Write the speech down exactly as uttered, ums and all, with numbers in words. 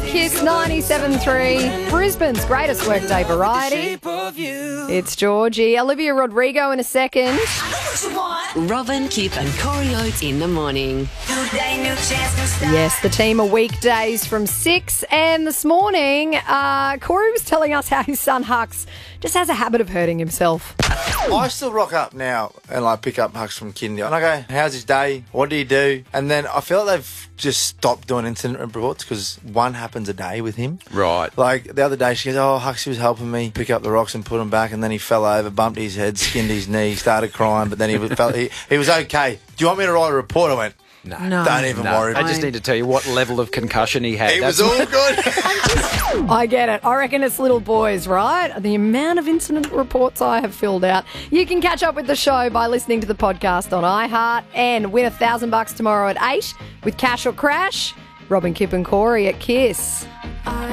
Kiss ninety-seven three, Brisbane's greatest workday variety. It's Georgie. Olivia Rodrigo in a second. Robin, Kip and Corey Oates in the morning. Yes, the team are weekdays from six. And this morning, uh, Corey was telling us how his son Hux just has a habit of hurting himself. I still rock up now and like pick up Hux from kindy. And I go, how's his day? What do you do? And then I feel like they've just stopped doing incident reports because one happens a day with him. Right. Like the other day she goes, oh, Hux was helping me pick up the rocks and put them back, and then he fell over, bumped his head, skinned his knee, started crying, but then he was, felt, he, he was okay. Do you want me to write a report? I went, No. No. Don't even No, worry. I just need to tell you what level of concussion he had. He was That's- all good. I get it. I reckon it's little boys, right? The amount of incident reports I have filled out. You can catch up with the show by listening to the podcast on iHeart and win a thousand bucks tomorrow at eight with Cash or Crash. Robin, Kip and Corey at Kiss.